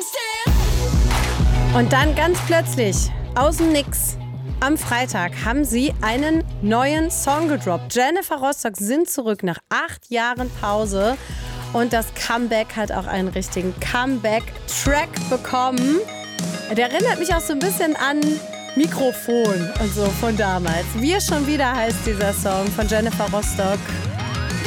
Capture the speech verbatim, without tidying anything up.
Und dann ganz plötzlich, aus dem Nix, am Freitag haben sie einen neuen Song gedroppt. Jennifer Rostock sind zurück nach acht Jahren Pause. Und das Comeback hat auch einen richtigen Comeback-Track bekommen. Der erinnert mich auch so ein bisschen an Mikrofon und so von damals. Wir schon wieder heißt dieser Song von Jennifer Rostock.